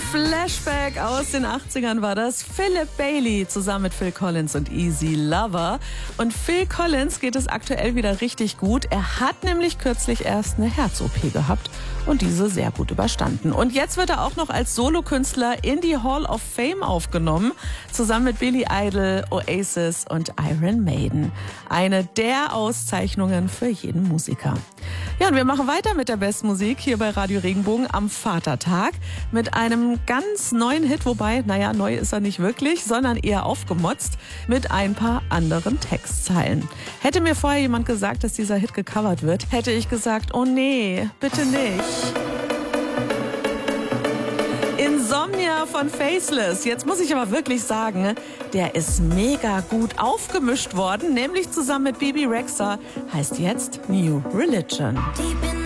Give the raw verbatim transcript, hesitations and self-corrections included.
Flashback aus den achtzigern war das. Philip Bailey zusammen mit Phil Collins und Easy Lover. Und Phil Collins geht es aktuell wieder richtig gut. Er hat nämlich kürzlich erst eine Herz-O P gehabt und diese sehr gut überstanden. Und jetzt wird er auch noch als Solokünstler in die Hall of Fame aufgenommen, zusammen mit Billy Idol, Oasis und Iron Maiden. Eine der Auszeichnungen für jeden Musiker. Ja, und wir machen weiter mit der besten Musik hier bei Radio Regenbogen am Vatertag mit einem ganz neuen Hit, wobei, naja, neu ist er nicht wirklich, sondern eher aufgemotzt mit ein paar anderen Textzeilen. Hätte mir vorher jemand gesagt, dass dieser Hit gecovert wird, hätte ich gesagt, oh nee, bitte nicht. Insomnia von Faceless. Jetzt muss ich aber wirklich sagen, der ist mega gut aufgemischt worden, nämlich zusammen mit Bebe Rexha, heißt jetzt New Religion. Deep in